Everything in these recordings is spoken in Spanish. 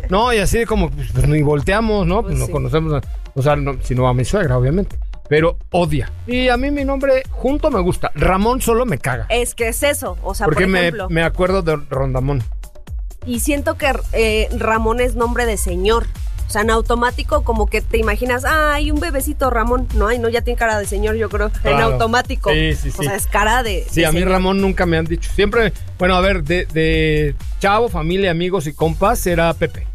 No, y así como, pues ni volteamos, ¿no? Pues no sí. conocemos, o sea, no, sino a mi suegra, obviamente. Pero odia. Y a mí mi nombre junto me gusta. Ramón solo me caga. Es que es eso, o sea, Porque por ejemplo. me acuerdo de Rondamón. Y siento que Ramón es nombre de señor. O sea, en automático como que te imaginas, hay un bebecito Ramón. No, ya tiene cara de señor, yo creo. Claro. En automático. Sí. O sea, es cara de Sí, a mí señor. Ramón nunca me han dicho. Siempre, bueno, a ver, de chavo, familia, amigos y compas, era Pepe.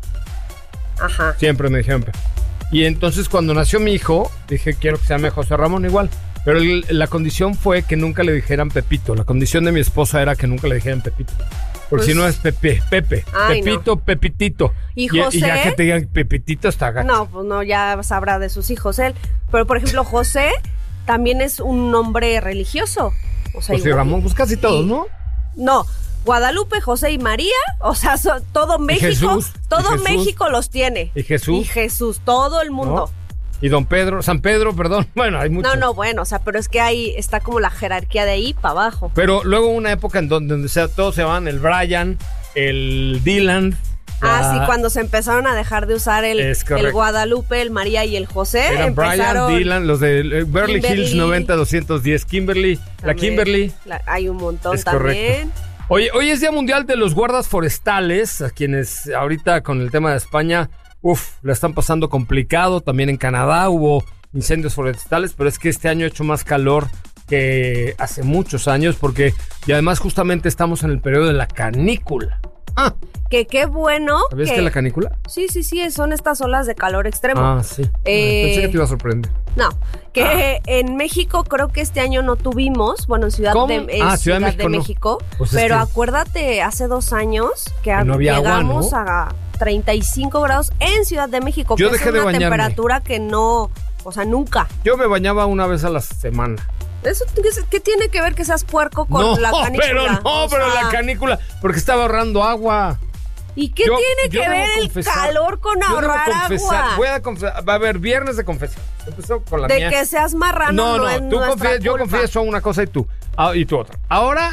Ajá. Siempre me dijeron Pepe. Y entonces cuando nació mi hijo, dije, quiero que se llame José Ramón igual. Pero la condición fue que nunca le dijeran Pepito. La condición de mi esposa era que nunca le dijeran Pepito. Porque Pues, si no es Pepe, ay, Pepito, no. Pepitito. ¿Y José? Y ya que te digan Pepitito está gacho. No, pues no, ya sabrá de sus hijos él. Pero, por ejemplo, José también es un nombre religioso. O sea, José igual. Ramón, pues casi todos, ¿no? No, Guadalupe, José y María, o sea, todo México, Jesús, todo y Jesús. México los tiene. Y Jesús. Y Jesús, todo el mundo. ¿No? Y Don Pedro, San Pedro, perdón. Bueno, hay muchos. No, bueno, o sea, pero es que ahí está como la jerarquía de ahí para abajo. Pero luego una época en donde todos se van, el Brian, el Dylan. Sí, cuando se empezaron a dejar de usar Es el correcto. Guadalupe, el María y el José, Eran Brian, empezaron... Dylan, los de Beverly Kimberly. Hills 90210, Kimberly, la también, Kimberly. hay un montón Es también. correcto. Oye, hoy es Día Mundial de los Guardas Forestales, a quienes ahorita con el tema de España, la están pasando complicado. También en Canadá hubo incendios forestales, pero es que este año ha hecho más calor que hace muchos años, y además justamente estamos en el periodo de la canícula. Que qué bueno ¿Sabías que la canícula? Sí, son estas olas de calor extremo. Sí. Pensé que te iba a sorprender. No, que en México creo que este año no tuvimos, bueno, en Ciudad ¿Cómo? de México, no. Pues pero es que acuérdate, hace 2 años que no había llegamos agua, ¿no? a 35 grados en Ciudad de México, Yo que dejé es de una bañarme. temperatura que no, o sea, nunca. Yo me bañaba una vez a la semana. ¿Eso qué tiene que ver que seas puerco con la canícula? Pero la canícula, porque estaba ahorrando agua. ¿Y qué tiene que ver el calor con ahorrar agua? Voy a confesar, va a haber viernes de confesión. Empezó con la De mía. que seas marrano no es tú nuestra confías, yo culpa. confieso una cosa y tú otra. Ahora,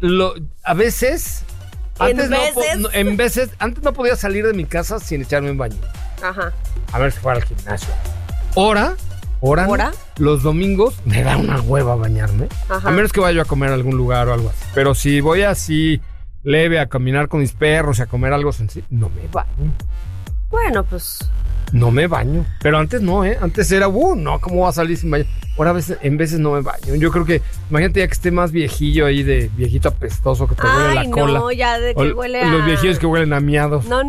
a veces... En veces. Antes no podía salir de mi casa sin echarme un baño. Ajá. A ver si fuera al gimnasio. Ahora, los domingos me da una hueva bañarme. Ajá. A menos que vaya a comer a algún lugar o algo así. Pero si voy así leve a caminar con mis perros y a comer algo sencillo, no me baño. Bueno, pues... No me baño. Pero antes no, ¿eh? Antes era, no, ¿cómo va a salir sin baño? Ahora en veces no me baño. Yo creo que, imagínate ya que esté más viejillo ahí, de viejito apestoso que te huele la cola. no, ya de que huele a... Los viejillos que huelen a miados. No.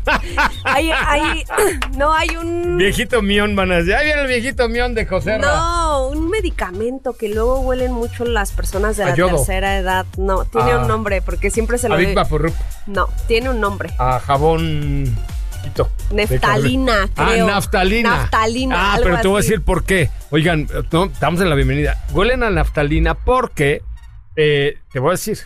hay un... Viejito mión, van a decir. Ahí viene el viejito mión de José Ra. No, un medicamento que luego huelen mucho las personas de la Yodo. tercera edad. No, tiene un nombre, porque siempre se lo... Big Vaporrup. No, tiene un nombre. Jabón... Neftalina, creo. Naftalina. Pero te voy a decir por qué. Oigan, estamos en la bienvenida. Huelen a naftalina porque, te voy a decir,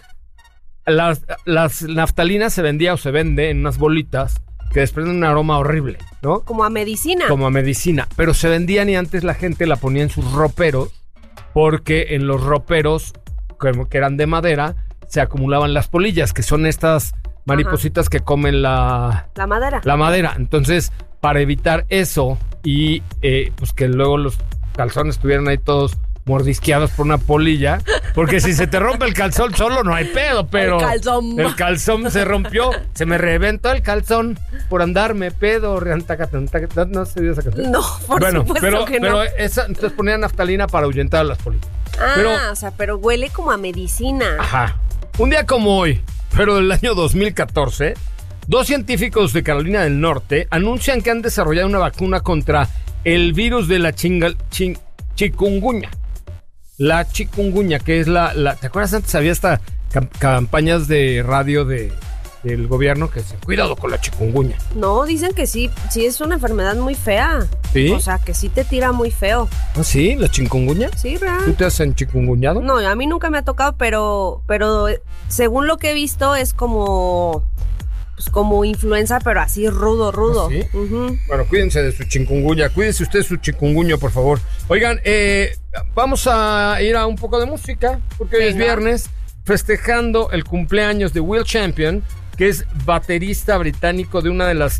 las naftalinas se vendía o se vende en unas bolitas que desprenden un aroma horrible, ¿no? Como a medicina. Como a medicina. Pero se vendían y antes la gente la ponía en sus roperos porque en los roperos, como que eran de madera, se acumulaban las polillas, que son estas... maripositas que comen la madera. La madera. Entonces, para evitar eso y pues que luego los calzones estuvieran ahí todos mordisqueados por una polilla, porque si se te rompe el calzón solo no hay pedo, pero el calzón se rompió, se me reventó el calzón por andarme pedo, no se dio esa canción. No, por supuesto que no. Pero entonces ponían naftalina para ahuyentar a las polillas. Pero huele como a medicina. Ajá. Un día como hoy, pero del año 2014, 2 científicos de Carolina del Norte anuncian que han desarrollado una vacuna contra el virus de la chikungunya. La chikungunya, que es ¿te acuerdas antes había hasta campañas de radio del gobierno que decían, cuidado con la chikungunya? No, dicen que sí es una enfermedad muy fea. ¿Sí? O sea, que sí te tira muy feo. ¿Ah, sí? ¿La chikungunya? Sí, real. ¿Tú te has enchikunguñado? No, a mí nunca me ha tocado, pero según lo que he visto es como influenza, pero así rudo. ¿Ah, sí? Uh-huh. Bueno, cuídense de su chikungunya. Cuídense usted de su chikunguño, por favor. Oigan, vamos a ir a un poco de música, porque hoy es viernes, festejando el cumpleaños de Will Champion, que es baterista británico de una de las